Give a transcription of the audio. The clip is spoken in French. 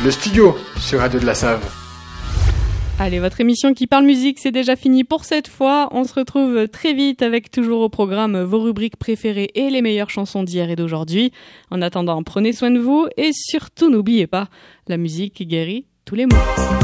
Le studio sur Radio de la Save. Allez, votre émission qui parle musique, c'est déjà fini pour cette fois. On se retrouve très vite avec toujours au programme vos rubriques préférées et les meilleures chansons d'hier et d'aujourd'hui. En attendant, prenez soin de vous et surtout n'oubliez pas, la musique guérit tous les maux.